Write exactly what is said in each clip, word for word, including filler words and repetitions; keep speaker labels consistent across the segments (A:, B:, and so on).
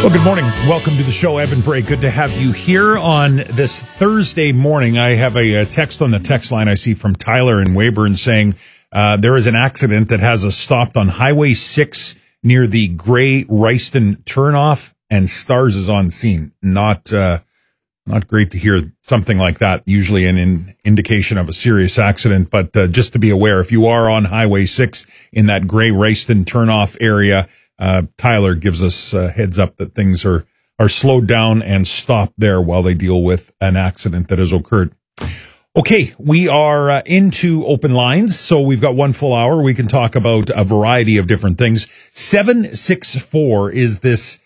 A: Well, good morning. Welcome to the show, Evan Bray. Good to have you here on this Thursday morning. I have a, a text on the text line I see from Tyler in Weyburn saying uh, there is an accident that has us stopped on Highway six near the Gray Ryston turnoff, and Stars is on scene. Not uh, not great to hear something like that, usually an in, indication of a serious accident, but uh, just to be aware, if you are on Highway six in that Gray Ryston turnoff area, Uh, Tyler gives us a heads up that things are, are slowed down and stopped there while they deal with an accident that has occurred. Okay, we are uh, into open lines, so we've got one full hour. We can talk about a variety of different things. seven six four is this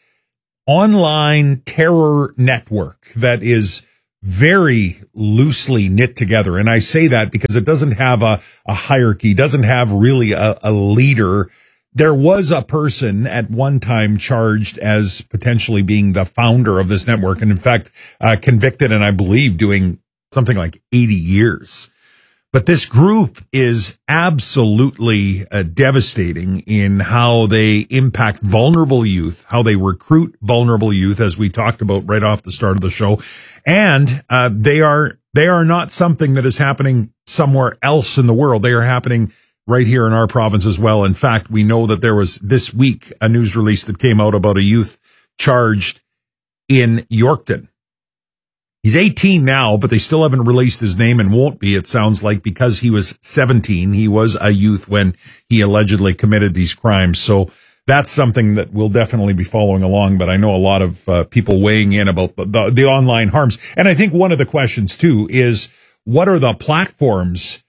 A: online terror network that is very loosely knit together. And I say that because it doesn't have a, a hierarchy, doesn't have really a, a leader. There was a person at one time charged as potentially being the founder of this network, and in fact, uh, convicted, and I believe doing something like eighty years. But this group is absolutely uh, devastating in how they impact vulnerable youth, how they recruit vulnerable youth, as we talked about right off the start of the show. And uh, they are they are not something that is happening somewhere else in the world. They are happening right here in our province as well. In fact, we know that there was this week a news release that came out about a youth charged in Yorkton. He's eighteen now, but they still haven't released his name and won't be, it sounds like, because he was seventeen. He was a youth when he allegedly committed these crimes. So that's something that we'll definitely be following along. But I know a lot of uh, people weighing in about the, the, the online harms. And I think one of the questions, too, is what are the platforms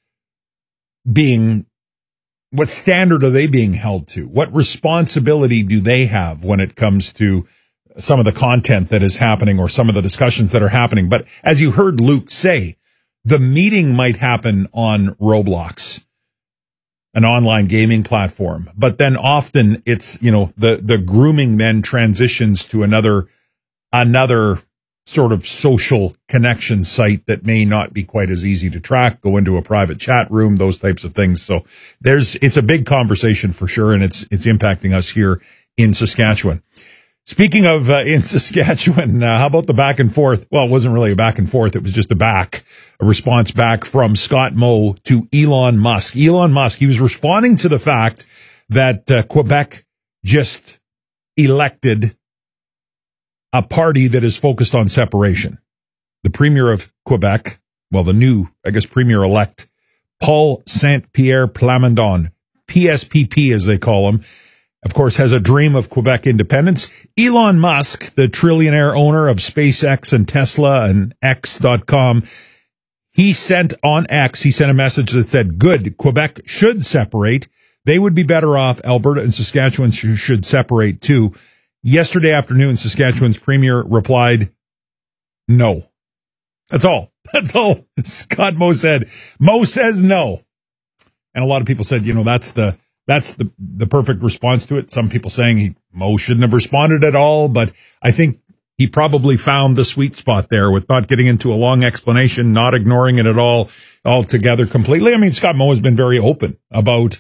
A: being What standard are they being held to? What responsibility do they have when it comes to some of the content that is happening or some of the discussions that are happening? But as you heard Luke say, the meeting might happen on Roblox, an online gaming platform, but then often it's, you know, the, the grooming then transitions to another, another sort of social connection site that may not be quite as easy to track, go into a private chat room, those types of things. So there's, it's a big conversation for sure. And it's, it's impacting us here in Saskatchewan. Speaking of uh, in Saskatchewan, uh, how about the back and forth? Well, it wasn't really a back and forth. It was just a back, a response back from Scott Moe to Elon Musk. Elon Musk, he was responding to the fact that uh, Quebec just elected a party that is focused on separation. The Premier of Quebec, well, the new, I guess, Premier-elect, Paul Saint-Pierre Plamondon, P S P P as they call him, of course, has a dream of Quebec independence. Elon Musk, the trillionaire owner of SpaceX and Tesla and X dot com, he sent on X, he sent a message that said, good, Quebec should separate. They would be better off. Alberta and Saskatchewan sh- should separate too. Yesterday afternoon, Saskatchewan's premier replied, no. That's all. That's all Scott Moe said. Moe says no. And a lot of people said, you know, that's the that's the, the perfect response to it. Some people saying he Moe shouldn't have responded at all, but I think he probably found the sweet spot there with not getting into a long explanation, not ignoring it at all, altogether completely. I mean, Scott Moe has been very open about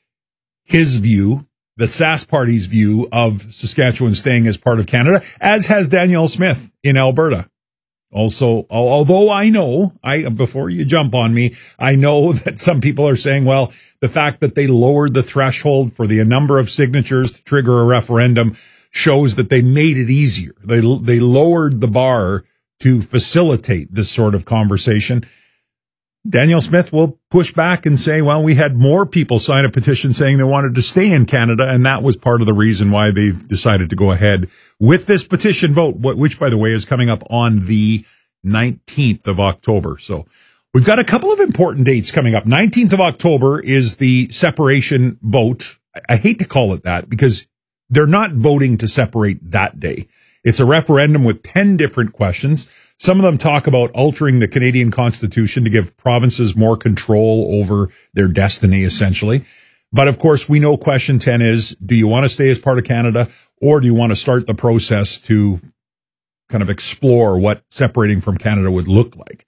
A: his view, the Sask Party's view of Saskatchewan staying as part of Canada, as has Danielle Smith in Alberta. Also, although I know, I before you jump on me, I know that some people are saying, well, the fact that they lowered the threshold for the number of signatures to trigger a referendum shows that they made it easier. They they lowered the bar to facilitate this sort of conversation. Danielle Smith will push back and say, well, we had more people sign a petition saying they wanted to stay in Canada, and that was part of the reason why they decided to go ahead with this petition vote, which, by the way, is coming up on the nineteenth of October. So we've got a couple of important dates coming up. nineteenth of October is the separation vote. I hate to call it that because they're not voting to separate that day. It's a referendum with ten different questions. Some of them talk about altering the Canadian Constitution to give provinces more control over their destiny, essentially. But of course, we know question ten is, do you want to stay as part of Canada, or do you want to start the process to kind of explore what separating from Canada would look like?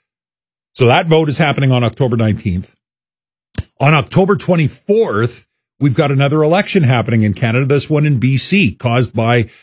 A: So that vote is happening on October nineteenth. On October twenty-fourth, we've got another election happening in Canada, this one in B C, caused by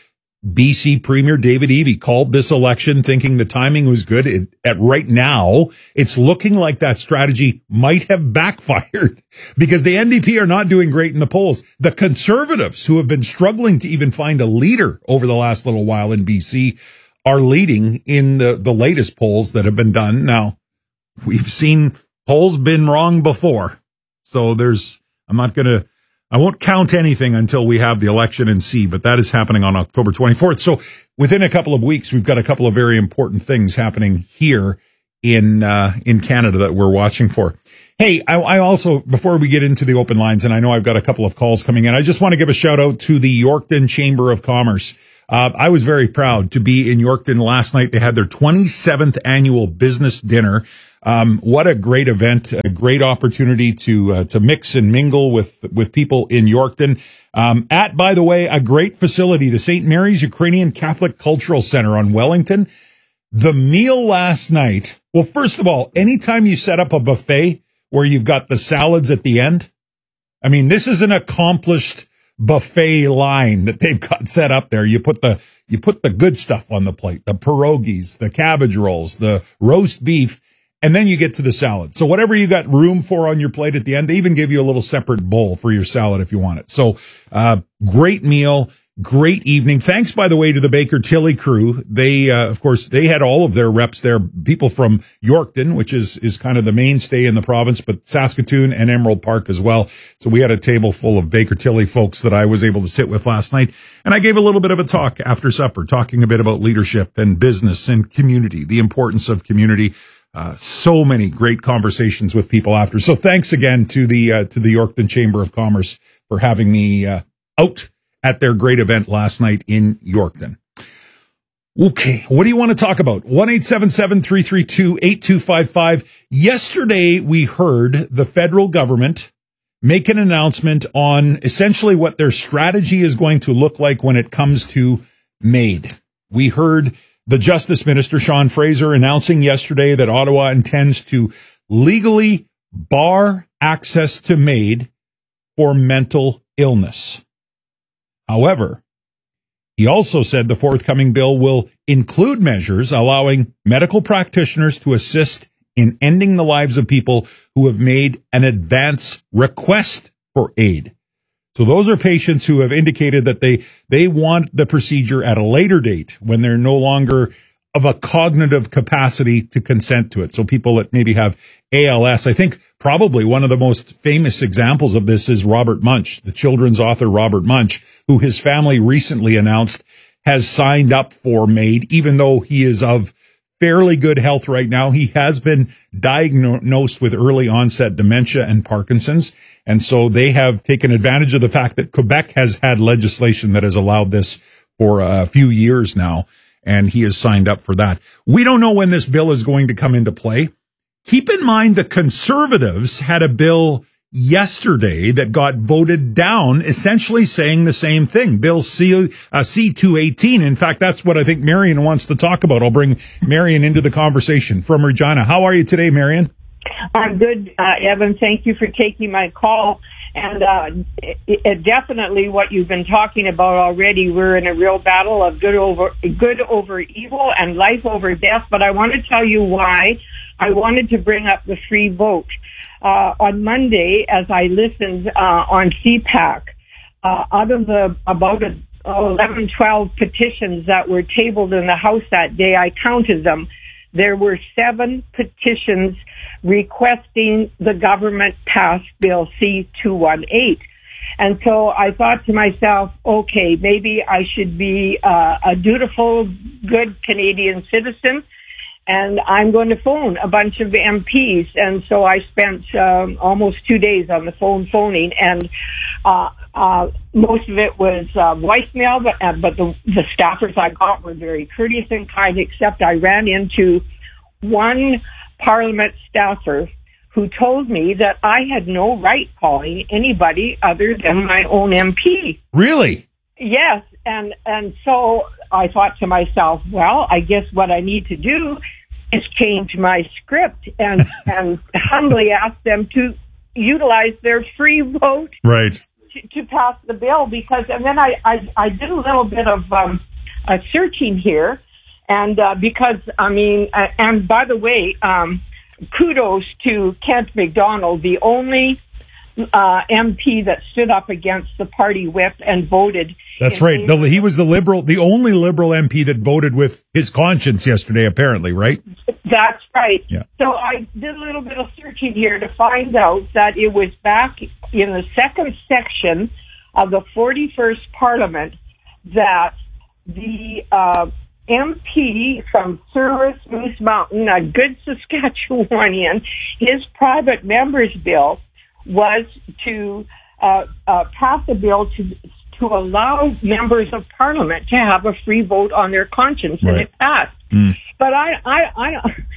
A: B C Premier David Eby called this election thinking the timing was good. It, at right now, it's looking like that strategy might have backfired because the N D P are not doing great in the polls. The Conservatives, who have been struggling to even find a leader over the last little while in B C, are leading in the, the latest polls that have been done. Now, we've seen polls been wrong before. So there's, I'm not going to, I won't count anything until we have the election and see, but that is happening on October twenty-fourth. So within a couple of weeks, we've got a couple of very important things happening here in, uh, in Canada that we're watching for. Hey, I, I also, before we get into the open lines, and I know I've got a couple of calls coming in, I just want to give a shout out to the Yorkton Chamber of Commerce. Uh, I was very proud to be in Yorkton last night. They had their twenty-seventh annual business dinner. Um, what a great event, a great opportunity to, uh, to mix and mingle with, with people in Yorkton. Um, at, by the way, a great facility, the Saint Mary's Ukrainian Catholic Cultural Center on Wellington. The meal last night. Well, first of all, anytime you set up a buffet where you've got the salads at the end, I mean, this is an accomplished buffet line that they've got set up there. You put the, you put the good stuff on the plate, the pierogies, the cabbage rolls, the roast beef, and then you get to the salad. So whatever you got room for on your plate at the end, they even give you a little separate bowl for your salad if you want it. So, uh, great meal, great evening. Thanks, by the way, to the Baker Tilly crew. They, uh, of course, they had all of their reps there, people from Yorkton, which is, is kind of the mainstay in the province, but Saskatoon and Emerald Park as well. So we had a table full of Baker Tilly folks that I was able to sit with last night. And I gave a little bit of a talk after supper, talking a bit about leadership and business and community, the importance of community. Uh, so many great conversations with people after. So thanks again to the, uh, to the Yorkton Chamber of Commerce for having me, uh, out at their great event last night in Yorkton. Okay. What do you want to talk about? one eight seven seven, three three two, eight two five five. Yesterday, we heard the federal government make an announcement on essentially what their strategy is going to look like when it comes to MAID. We heard the Justice Minister, Sean Fraser, announcing yesterday that Ottawa intends to legally bar access to MAID for mental illness. However, he also said the forthcoming bill will include measures allowing medical practitioners to assist in ending the lives of people who have made an advance request for aid. So those are patients who have indicated that they, they want the procedure at a later date when they're no longer of a cognitive capacity to consent to it. So people that maybe have A L S, I think probably one of the most famous examples of this is Robert Munch, the children's author Robert Munch, who his family recently announced has signed up for MAID, even though he is of fairly good health right now. He has been diagnosed with early onset dementia and Parkinson's. And so they have taken advantage of the fact that Quebec has had legislation that has allowed this for a few years now. And he has signed up for that. We don't know when this bill is going to come into play. Keep in mind the Conservatives had a bill yesterday that got voted down, essentially saying the same thing. Bill C, uh, C two eighteen. In fact, that's what I think Marion wants to talk about. I'll bring Marion into the conversation from Regina. How are you today, Marion?
B: I'm good, uh, Evan. Thank you for taking my call. And uh, it, it definitely what you've been talking about already. We're in a real battle of good over good over evil and life over death. But I want to tell you why I wanted to bring up the free vote. Uh, on Monday, as I listened uh, on C PAC, uh, out of the about a, eleven, twelve petitions that were tabled in the House that day, I counted them. There were seven petitions requesting the government pass Bill C two eighteen. And so I thought to myself, okay, maybe I should be uh, a dutiful, good Canadian citizen, and I'm going to phone a bunch of M Ps. And so I spent um, almost two days on the phone phoning, and uh, uh, most of it was uh, voicemail, but, uh, but the, the staffers I got were very courteous and kind, except I ran into one Parliament staffer who told me that I had no right calling anybody other than my own M P.
A: Really?
B: Yes. And, and so I thought to myself, well, I guess what I need to do is change my script and, and humbly ask them to utilize their free vote.
A: Right.
B: To, to pass the bill, because, and then I, I, I did a little bit of, um, uh, searching here, and uh, because I mean, uh, and by the way, um, kudos to Kent McDonald, the only uh, M P that stood up against the party whip and voted.
A: That's right. The, he was the liberal, the only liberal M P that voted with his conscience yesterday, apparently, right?
B: That's right.
A: Yeah.
B: So I did a little bit of searching here to find out that it was back in the second section of the forty-first Parliament that the uh, M P from Service Moose Mountain, a good Saskatchewanian, his private member's bill was to uh, uh, pass a bill to to allow members of Parliament to have a free vote on their conscience, right. And it passed. Mm. But I, I, I,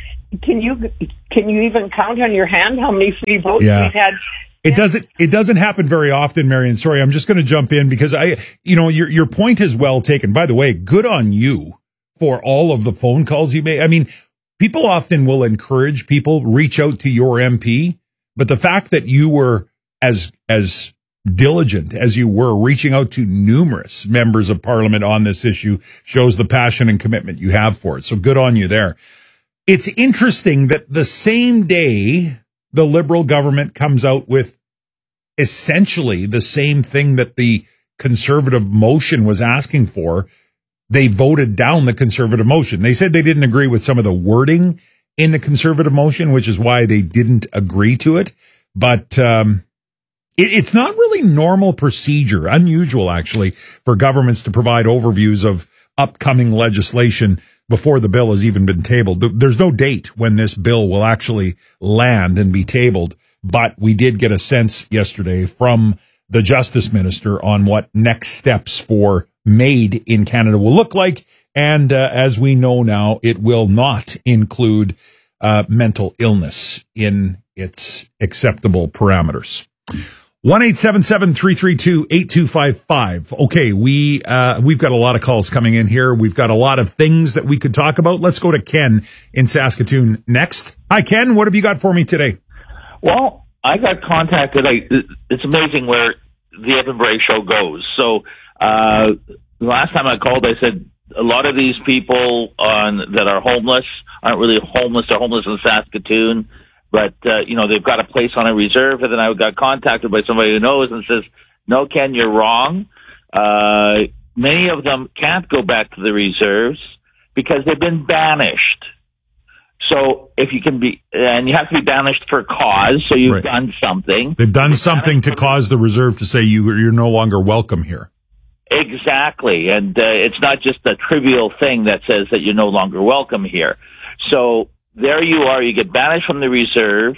B: can you can you even count on your hand how many free votes
A: yeah.
B: we've had?
A: It doesn't. It doesn't happen very often, Marion. Sorry, I'm just going to jump in because I, you know, your your point is well taken. By the way, good on you for all of the phone calls you made. I mean, people often will encourage people reach out to your M P, but the fact that you were as as diligent as you were reaching out to numerous members of Parliament on this issue shows the passion and commitment you have for it. So good on you there. It's interesting that the same day the Liberal government comes out with essentially the same thing that the Conservative motion was asking for, they voted down the Conservative motion. They said they didn't agree with some of the wording in the Conservative motion, which is why they didn't agree to it. But um it's not really normal procedure, unusual actually, for governments to provide overviews of upcoming legislation before the bill has even been tabled. There's no date when this bill will actually land and be tabled, but we did get a sense yesterday from the Justice Minister on what next steps for Made in Canada will look like. And uh, as we know now, it will not include uh, mental illness in its acceptable parameters. one eight seven seven, three three two, eight two five five. Okay, we, uh, we've got a lot of calls coming in here. We've got a lot of things that we could talk about. Let's go to Ken in Saskatoon next. Hi, Ken. What have you got for me today?
C: Well, I got contacted. I, it's amazing where the Evan Bray show goes. So, uh, the last time I called, I said a lot of these people on that are homeless aren't really homeless. They're homeless in Saskatoon. But, uh, you know, they've got a place on a reserve, and then I got contacted by somebody who knows and says, no, Ken, you're wrong. Uh, many of them can't go back to the reserves because they've been banished. So if you can be, and you have to be banished for cause, so you've right. done something.
A: They've done something to cause the reserve to say you, you're no longer welcome here.
C: Exactly. And uh, it's not just a trivial thing that says that you're no longer welcome here. So there you are, you get banished from the reserve,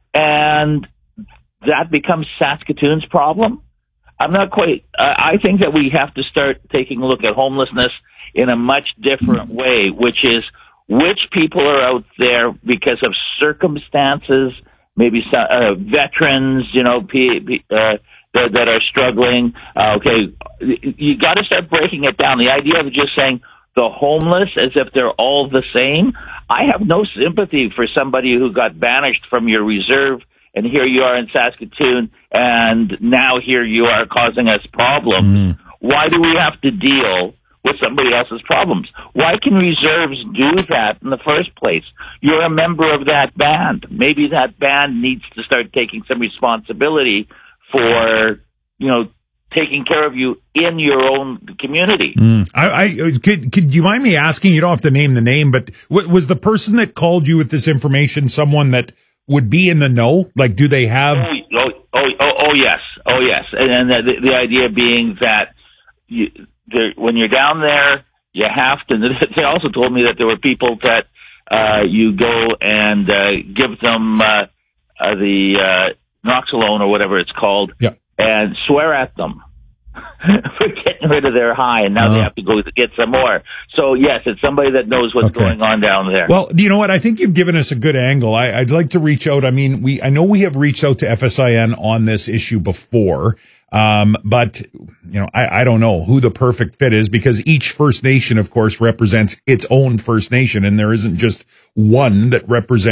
C: and that becomes Saskatoon's problem. I'm not quite, uh, I think that we have to start taking a look at homelessness in a much different way, which is which people are out there because of circumstances, maybe some, uh, veterans, you know, P, P, uh, that, that are struggling. Uh, okay, you got to start breaking it down. The idea of just saying the homeless as if they're all the same, I have no sympathy for somebody who got banished from your reserve, and here you are in Saskatoon, and now here you are causing us problems. Mm. Why do we have to deal with somebody else's problems? Why can reserves do that in the first place? You're a member of that band. Maybe that band needs to start taking some responsibility for, you know, taking care of you in your own community.
A: Mm. I, I could, could you mind me asking? You don't have to name the name, but w- was the person that called you with this information someone that would be in the know? Like, do they have?
C: Oh, oh, oh, oh, oh yes, oh yes, and, and the, the idea being that you, when you're down there, you have to. They also told me that there were people that uh, you go and uh, give them uh, uh, the uh, Noxalone or whatever it's called.
A: Yeah.
C: And swear at them for getting rid of their high, and now uh, they have to go to get some more. So, yes, it's somebody that knows what's okay. going on down there.
A: Well, you know what? I think you've given us a good angle. I, I'd like to reach out. I mean, we I know we have reached out to F S I N on this issue before, um, but, you know, I, I don't know who the perfect fit is because each First Nation, of course, represents its own First Nation, and there isn't just one that represents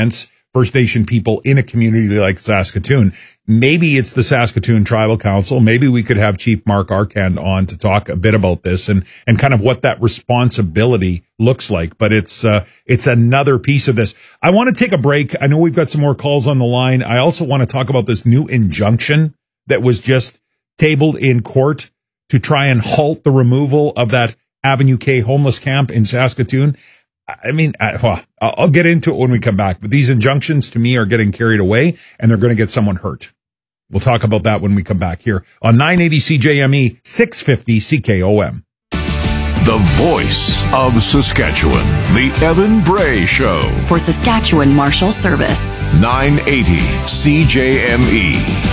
A: First Nation people in a community like Saskatoon. Maybe it's the Saskatoon Tribal Council. Maybe we could have Chief Mark Arcand on to talk a bit about this and, and kind of what that responsibility looks like. But it's, uh, it's another piece of this. I want to take a break. I know we've got some more calls on the line. I also want to talk about this new injunction that was just tabled in court to try and halt the removal of that Avenue K homeless camp in Saskatoon. I mean, I, well, I'll get into it when we come back, but these injunctions to me are getting carried away and they're going to get someone hurt. We'll talk about that when we come back here on nine eighty C J M E, six fifty C K O M.
D: The voice of Saskatchewan, the Evan Bray Show.
E: For Saskatchewan Marshal Service.
D: nine eighty C J M E.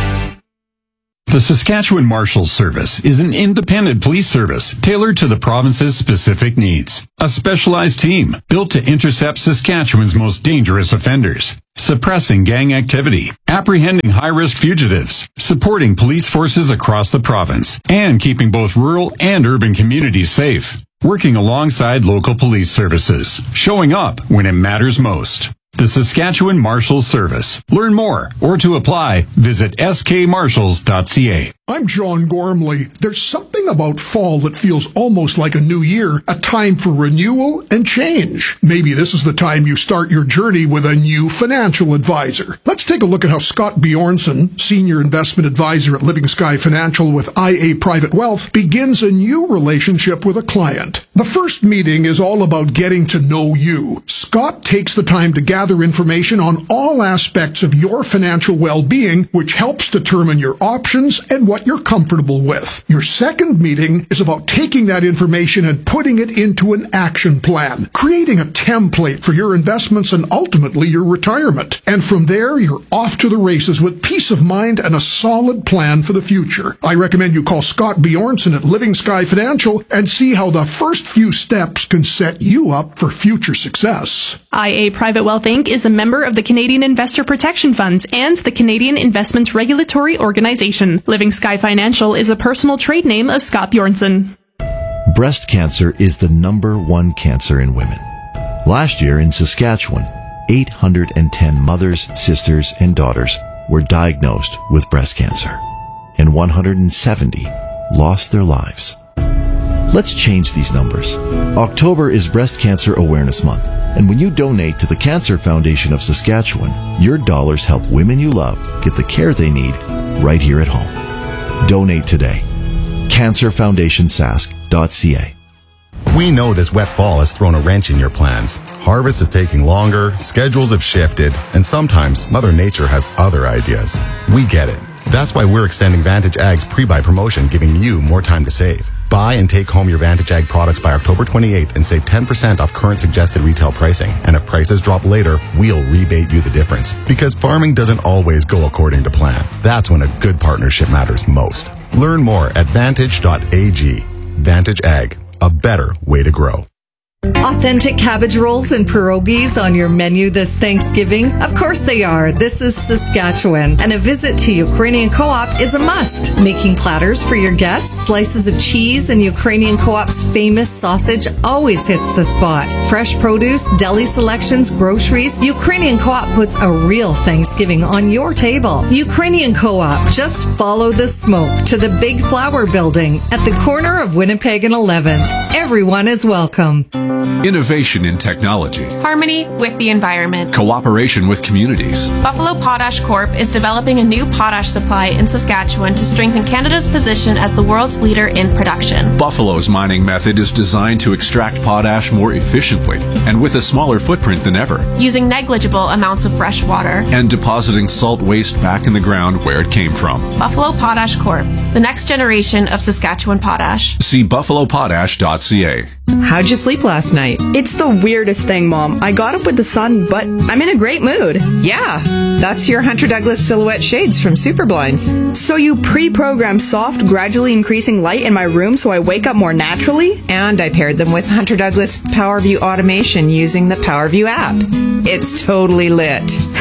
F: The Saskatchewan Marshals Service is an independent police service tailored to the province's specific needs. A specialized team built to intercept Saskatchewan's most dangerous offenders, suppressing gang activity, apprehending high-risk fugitives, supporting police forces across the province, and keeping both rural and urban communities safe. Working alongside local police services, showing up when it matters most. The Saskatchewan Marshals Service. Learn more or to apply, visit s k marshals dot c a.
G: I'm John Gormley. There's something about fall that feels almost like a new year, a time for renewal and change. Maybe this is the time you start your journey with a new financial advisor. Let's take a look at how Scott Bjornson, Senior Investment Advisor at Living Sky Financial with I A Private Wealth, begins a new relationship with a client. The first meeting is all about getting to know you. Scott takes the time to gather information on all aspects of your financial well-being, which helps determine your options and what you're comfortable with. Your second meeting is about taking that information and putting it into an action plan, creating a template for your investments and ultimately your retirement. And from there, you're off to the races with peace of mind and a solid plan for the future. I recommend you call Scott Bjornson at Living Sky Financial and see how the first few steps can set you up for future success.
H: I A Private Wealth Incorporated is a member of the Canadian Investor Protection Funds and the Canadian Investments Regulatory Organization. Living Sky Financial is a personal trade name of Scott Bjornson.
I: Breast cancer is the number one cancer in women. Last year in Saskatchewan, eight hundred ten mothers, sisters, and daughters were diagnosed with breast cancer, and one hundred seventy lost their lives. Let's change these numbers. October is Breast Cancer Awareness Month, and when you donate to the Cancer Foundation of Saskatchewan, your dollars help women you love get the care they need right here at home. Donate today. cancer foundation sask dot c a.
J: We know this wet fall has thrown a wrench in your plans. Harvest is taking longer, schedules have shifted, and sometimes Mother Nature has other ideas. We get it. That's why we're extending Vantage Ag's pre-buy promotion, giving you more time to save. Buy and take home your Vantage Ag products by October twenty-eighth and save ten percent off current suggested retail pricing. And if prices drop later, we'll rebate you the difference. Because farming doesn't always go according to plan. That's when a good partnership matters most. Learn more at vantage dot a g. Vantage Ag, a better way to grow.
K: Authentic cabbage rolls and pierogies on your menu this Thanksgiving? Of course they are. This is Saskatchewan, and a visit to Ukrainian Co-op is a must. Making platters for your guests, slices of cheese, and Ukrainian Co-op's famous sausage always hits the spot. Fresh produce, deli selections, groceries, Ukrainian Co-op puts a real Thanksgiving on your table. Ukrainian Co-op, just follow the smoke to the Big Flower Building at the corner of Winnipeg and eleventh. Everyone is welcome.
L: Innovation in technology.
M: Harmony with the environment.
L: Cooperation with communities.
M: Buffalo Potash Corp is developing a new potash supply in Saskatchewan to strengthen Canada's position as the world's leader in production.
L: Buffalo's mining method is designed to extract potash more efficiently and with a smaller footprint than ever.
M: Using negligible amounts of fresh water.
L: And depositing salt waste back in the ground where it came from.
M: Buffalo Potash Corp, the next generation of Saskatchewan potash.
L: See buffalo potash dot c a.
N: How'd you sleep last night?
O: It's the weirdest thing, Mom. I got up with the sun, but I'm in a great mood.
N: Yeah, that's your Hunter Douglas Silhouette Shades from Super Blinds.
O: So you pre-programmed soft, gradually increasing light in my room so I wake up more naturally?
N: And I paired them with Hunter Douglas PowerView automation using the PowerView app. It's totally lit.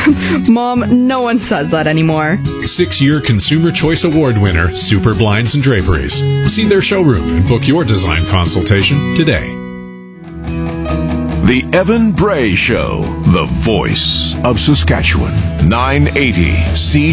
O: Mom, no one says that anymore.
L: Six-year Consumer Choice Award winner, Super Blinds and Draperies. See their showroom and book your design consultation today.
D: The Evan Bray Show, the voice of Saskatchewan. nine eighty C